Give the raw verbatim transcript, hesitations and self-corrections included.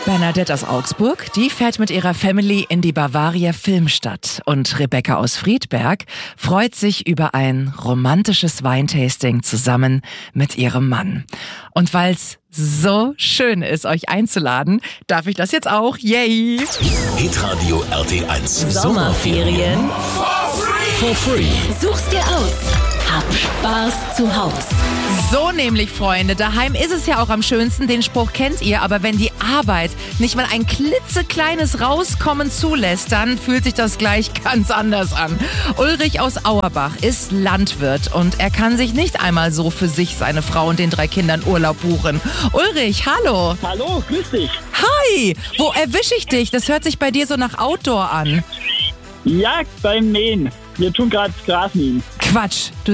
Bernadette aus Augsburg, die fährt mit ihrer Family in die Bavaria Filmstadt. Und Rebecca aus Friedberg freut sich über ein romantisches Weintasting zusammen mit ihrem Mann. Und weil's so schön ist, euch einzuladen, darf ich das jetzt auch. Yay! Hitradio R T eins. Sommerferien For free. Such's dir aus. Hab Spaß zu Haus. So nämlich, Freunde. Daheim ist es ja auch am schönsten, den Spruch kennt ihr, aber wenn die Arbeit nicht mal ein klitzekleines Rauskommen zulässt, dann fühlt sich das gleich ganz anders an. Ulrich aus Auerbach ist Landwirt und er kann sich nicht einmal so für sich, seine Frau und den drei Kindern Urlaub buchen. Ulrich, hallo. Hallo, grüß dich. Hi, wo erwische ich dich? Das hört sich bei dir so nach Outdoor an. Jagd beim Mähen. Wir tun gerade Gras mähen. Quatsch, du